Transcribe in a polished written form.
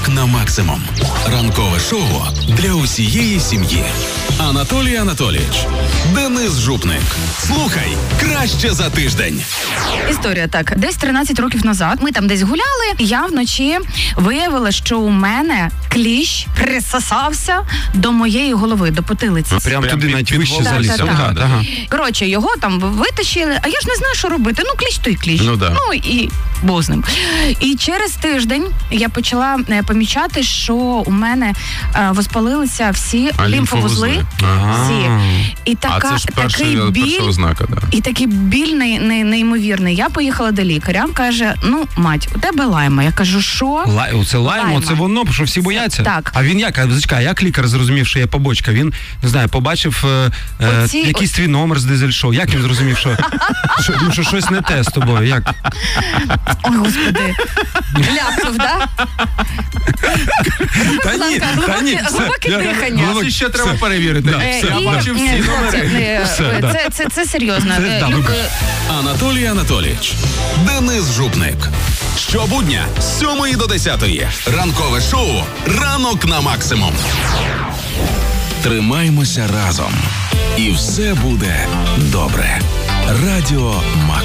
Ранок на максимум. Ранкове шоу для усієї сім'ї. Анатолій Анатолійович, Денис Жупник. Слухай краще за тиждень. Історія так. Десь 13 років назад ми там десь гуляли, і я вночі виявила, що у мене кліщ присосався до моєї голови, до потилиці. Прям туди навіть вище заліз. Ага. Коротше, його там витащили, а я ж не знаю, що робити. Ну, кліщ то й кліщ. Ну, І Бог з ним. І через тиждень я почала помічати, що у мене воспалилися всі лімфовузли. Всі. І такий біль, і такий біль неймовірний. Я поїхала до лікаря, каже, мать, у тебе лайма. Я кажу, що? Це лайма, це воно, що всі бояться? Так. А він як лікар зрозумів, що є побочка? Він, не знаю, побачив якийсь твій номер з дизель-шоу. Як він зрозумів, що щось не те з тобою? Як? Ой, господи. Ляпнув, да? Та ні. Глибоке дихання. Це ще треба перевірити. Я бачив всі номери. Це серйозно. Анатолій Анатолійович, Денис Жупник. Щобудня з 7 до 10. Ранкове шоу «Ранок на максимум». Тримаймося разом. І все буде добре. Радіо Максимум.